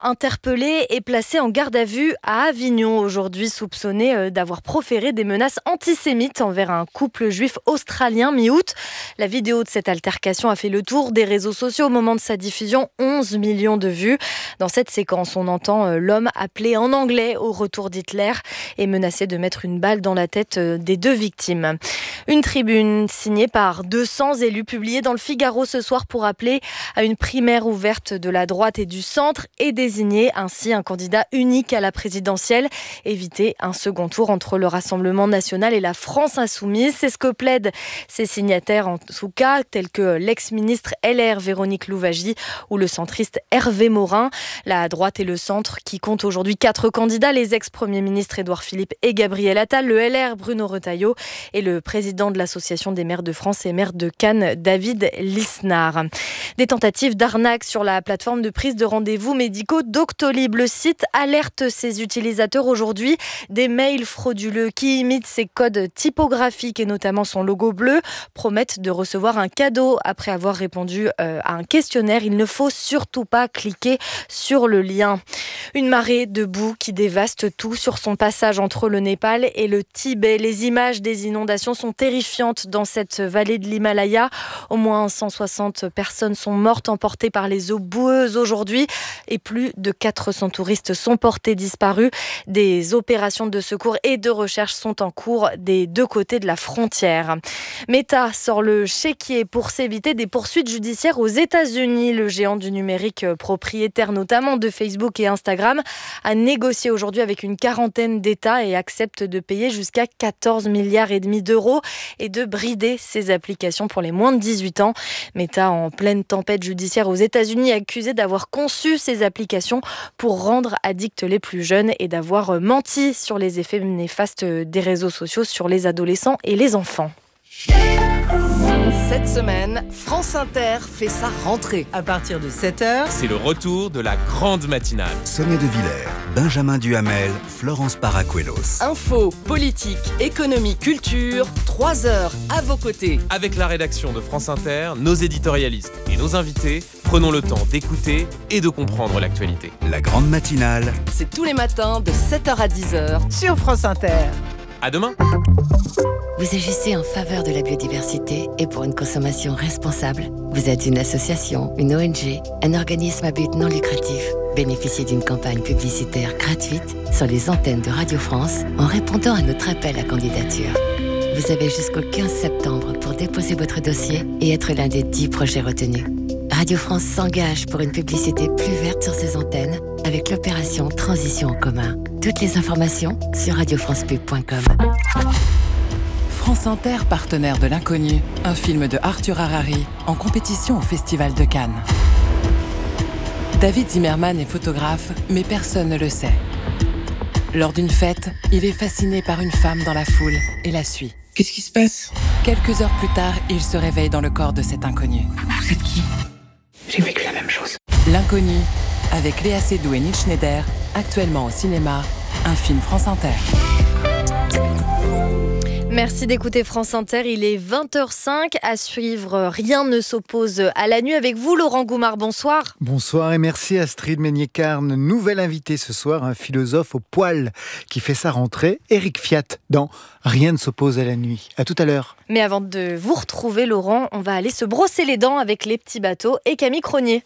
Interpellé et placé en garde à vue à Avignon aujourd'hui, soupçonné d'avoir proféré des menaces antisémites envers un couple juif australien mi-août. La vidéo de cette altercation a fait le tour des réseaux sociaux au moment de sa diffusion, 11 millions de vues. Dans cette séquence, on entend l'homme appeler en anglais au retour d'Hitler et menacer de mettre une balle dans la tête des deux victimes. Une tribune signée par 200 élus publiée dans le Figaro ce soir pour appeler à une primaire ouverte de la droite et du centre et désigner ainsi un candidat unique à la présidentielle. Éviter un second tour entre le Rassemblement national et la France insoumise. C'est ce que plaident ces signataires en tout cas, tels que l'ex-ministre LR Véronique Louwagie ou le centriste Hervé Morin. La droite et le centre qui comptent aujourd'hui 4 candidats, les ex-premiers ministres Édouard Philippe et Gabriel Attal, le LR Bruno Retailleau et le président de l'Association des maires de France et maire de Cannes, David Lisnard. Des tentatives d'arnaque sur la plateforme de prise de rendez-vous médicaux Doctolib. Le site alerte ses utilisateurs aujourd'hui des mails frauduleux qui imitent ses codes typographiques et notamment son logo bleu, promettent de recevoir un cadeau après avoir répondu à un questionnaire. Il ne faut surtout pas cliquer sur le lien. Une marée de boue qui dévaste tout sur son passage entre le Népal et le Tibet. Les images des inondations sont terrifiantes dans cette vallée de l'Himalaya. Au moins 160 personnes sont mortes emportées par les eaux boueuses aujourd'hui et plus de 400 touristes sont portés disparus. Des opérations de secours et de recherche sont en cours des deux côtés de la frontière. Meta sort le chéquier pour s'éviter des poursuites judiciaires aux États-Unis. Le géant du numérique, propriétaire notamment de Facebook et Instagram, a négocié aujourd'hui avec une quarantaine d'États et accepte de payer jusqu'à 14,5 milliards d'euros et de brider ses applications pour les moins de 18 ans. Meta, en pleine tempête judiciaire aux États-Unis, accusé d'avoir conçu ces applications pour rendre addicts les plus jeunes et d'avoir menti sur les effets néfastes des réseaux sociaux sur les adolescents et les enfants. Cette semaine, France Inter fait sa rentrée. À partir de 7h, c'est le retour de la grande matinale. Sonia De Villers, Benjamin Duhamel, Florence Paracuelos. Info, politique, économie, culture, 3 heures à vos côtés. Avec la rédaction de France Inter, nos éditorialistes et nos invités, prenons le temps d'écouter et de comprendre l'actualité. La grande matinale, c'est tous les matins de 7h à 10h sur France Inter. À demain. Vous agissez en faveur de la biodiversité et pour une consommation responsable. Vous êtes une association, une ONG, un organisme à but non lucratif. Bénéficiez d'une campagne publicitaire gratuite sur les antennes de Radio France en répondant à notre appel à candidature. Vous avez jusqu'au 15 septembre pour déposer votre dossier et être l'un des 10 projets retenus. Radio France s'engage pour une publicité plus verte sur ses antennes avec l'opération Transition en commun. Toutes les informations sur radiofrancepub.com. France Inter, partenaire de l'Inconnu, un film de Arthur Harari en compétition au Festival de Cannes. David Zimmerman est photographe, mais personne ne le sait. Lors d'une fête, il est fasciné par une femme dans la foule et la suit. Qu'est-ce qui se passe ? Quelques heures plus tard, il se réveille dans le corps de cet inconnu. Vous êtes qui ? J'ai vécu la même chose. L'Inconnu, avec Léa Seydoux et Neil Schneider, actuellement au cinéma, un film France Inter. Merci d'écouter France Inter, il est 20h05. À suivre, rien ne s'oppose à la nuit. Avec vous, Laurent Goumard, bonsoir. Bonsoir et merci Astrid Meignet-Carne. Nouvel invité ce soir, un philosophe au poil qui fait sa rentrée, Éric Fiat, dans Rien ne s'oppose à la nuit. À tout à l'heure. Mais avant de vous retrouver, Laurent, on va aller se brosser les dents avec les petits bateaux et Camille Cronier.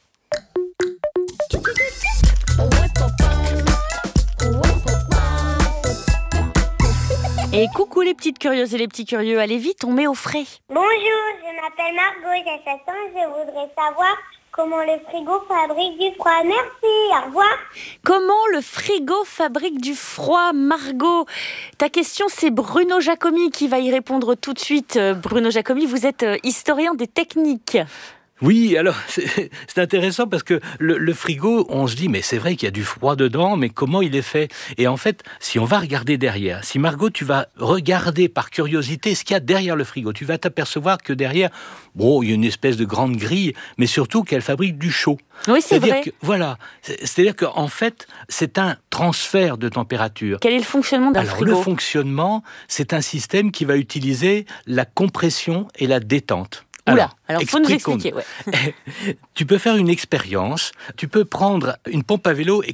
Et coucou les petites curieuses et les petits curieux, allez vite, on met au frais. Bonjour, je m'appelle Margot, j'ai 7 ans, je voudrais savoir comment le frigo fabrique du froid. Merci, au revoir. Comment le frigo fabrique du froid, Margot ? Ta question, c'est Bruno Jacomi qui va y répondre tout de suite. Bruno Jacomi, vous êtes historien des techniques. Oui, alors c'est intéressant parce que le frigo, on se dit mais c'est vrai qu'il y a du froid dedans, mais comment il est fait ? Et en fait, si on va regarder derrière, si Margot, tu vas regarder par curiosité ce qu'il y a derrière le frigo, tu vas t'apercevoir que derrière, bon, il y a une espèce de grande grille, mais surtout qu'elle fabrique du chaud. Oui, c'est vrai. Voilà, c'est-à-dire qu'en fait, c'est un transfert de température. Quel est le fonctionnement d'un frigo ? Le fonctionnement, c'est un système qui va utiliser la compression et la détente. Oula, alors faut nous expliquer. Ouais. Tu peux faire une expérience, tu peux prendre une pompe à vélo et